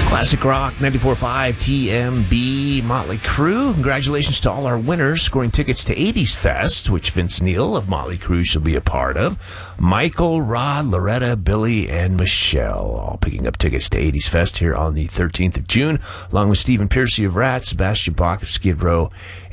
Classic Rock 94.5 TMB Motley Crue. Congratulations to all our winners scoring tickets to 80s Fest, which Vince Neil of Motley Crue shall be a part of. Michael, Rod, Loretta, Billy, and Michelle all picking up tickets to 80s Fest here on the 13th of June, along with Stephen Piercy of Rat, Sebastian Bach of Skid Row,